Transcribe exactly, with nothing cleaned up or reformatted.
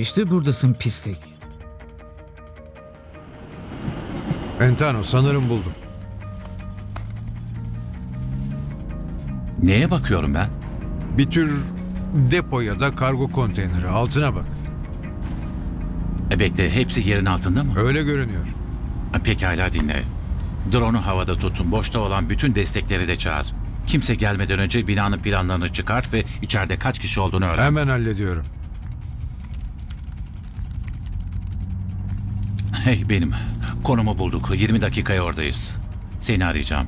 İşte buradasın pislik. Pentano, sanırım buldum. Neye bakıyorum ben? Bir tür depo ya da kargo konteyneri. Altına bak. E bekle, hepsi yerin altında mı? Öyle görünüyor. E, Pekala dinle. Drone'u havada tutun. Boşta olan bütün destekleri de çağır. Kimse gelmeden önce binanın planlarını çıkart ve içeride kaç kişi olduğunu öğren. Hemen hallediyorum. Hey benim. Konumu bulduk. yirmi dakikaya oradayız. Seni arayacağım.